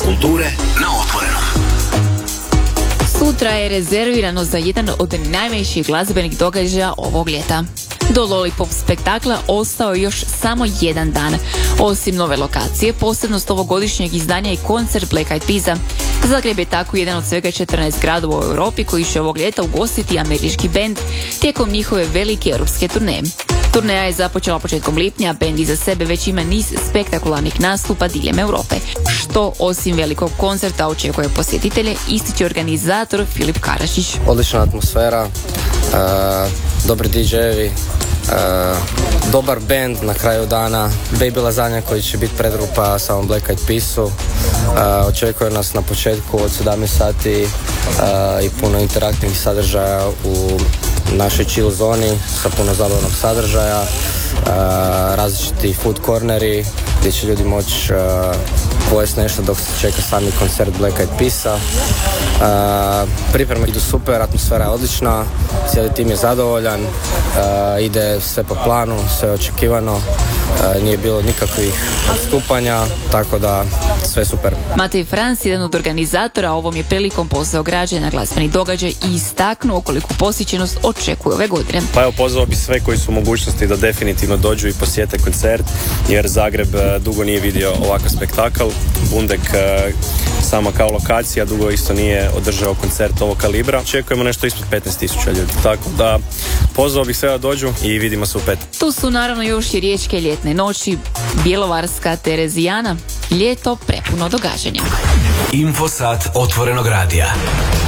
kulture na Otvorenom. Sutra je rezervirano za jedan od najvećih glazbenih događaja ovog ljeta. Do Lollipop spektakla ostao je još samo jedan dan. Osim nove lokacije, posebnost ovogodišnjeg izdanja je koncert Black Eyed Peasa. Zagreb je tako jedan od svega 14 gradova u Europi koji će ovog ljeta ugostiti američki bend tijekom njihove velike europske turneje. Turneja je započela početkom lipnja, bend iza sebe već ima niz spektakularnih nastupa diljem Europe. Što osim velikog koncerta očekuje posjetitelje, ističe organizator Filip Karašić. Odlična atmosfera, dobri DJ-evi, dobar band na kraju dana, Baby Lasagna koji će biti predgrupa samom Black Eyed Peasu. Očekuje nas na početku od 17 sati i puno interaktivnih sadržaja u našoj chill zoni sa puno zabavnog sadržaja, različiti food corneri gdje će ljudi moći pojesti nešto dok se čeka sami koncert Black Eyed Peasa. Pripreme idu super, atmosfera je odlična, cijeli tim je zadovoljan, ide sve po planu, sve je očekivano, nije bilo nikakvih odstupanja, tako da sve super. Matej Franc, jedan od organizatora, ovom je prilikom pozvao građane na glazbeni događaj i istaknuo koliku posjećenost očekuje ove godine. Pa evo, pozvao bi sve koji su u mogućnosti da definitivno dođu i posjete koncert, jer Zagreb dugo nije vidio ovakav spektakl. Bundek sama kao lokacija dugo isto nije održao koncert ovog kalibra. Očekujemo nešto ispod 15,000 ljudi, tako da pozvao bih sve da dođu i vidimo se u pet. Tu su naravno još i riječke ljetne noći, Bjelovarska Terezijana, ljeto prepuno događanja. Infosat Otvorenog radija.